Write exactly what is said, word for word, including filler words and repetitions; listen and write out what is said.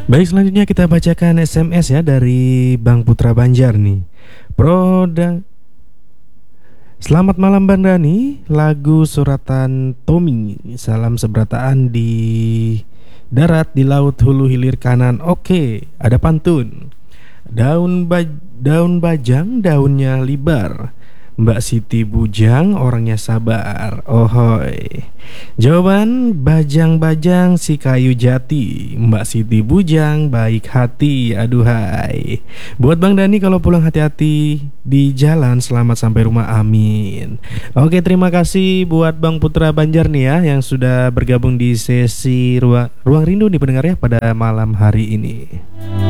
Baik, selanjutnya kita bacakan S M S ya dari Bang Putra Banjar nih. Proda Selamat malam Bang Dani, lagu suratan Tommy, salam sebrataan di darat di laut hulu hilir kanan. Oke, ada pantun. Daun ba daun bajang daunnya libar. Mbak Siti bujang orangnya sabar. Ohoi. Jawaban bajang-bajang si kayu jati. Mbak Siti bujang baik hati. Aduhai. Buat Bang Dani kalau pulang hati-hati di jalan, selamat sampai rumah, amin. Oke, terima kasih buat Bang Putra Banjar nih ya yang sudah bergabung di sesi ruang, ruang rindu nih pendengar ya pada malam hari ini.